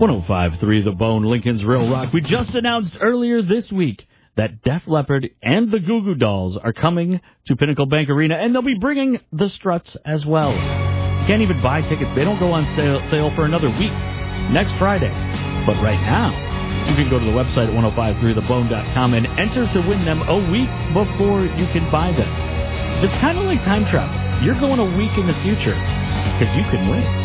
105.3 The Bone, Lincoln's Real Rock. We just announced earlier this week that Def Leppard and the Goo Goo Dolls are coming to Pinnacle Bank Arena, and they'll be bringing the Struts as well. You can't even buy tickets. They don't go on sale for another week, next Friday. But right now, you can go to the website at 1053thebone.com and enter to win them a week before you can buy them. It's kind of like time travel. You're going a week in the future because you can win.